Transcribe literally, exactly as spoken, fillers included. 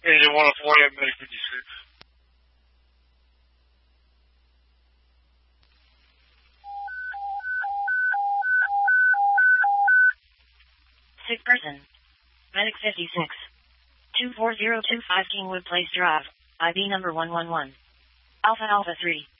Agent one oh four, yeah, Medic fifty-six. Sick person. Medic fifty-six. two four zero two five Kingwood Place Drive. I B number one one one. Alpha Alpha three.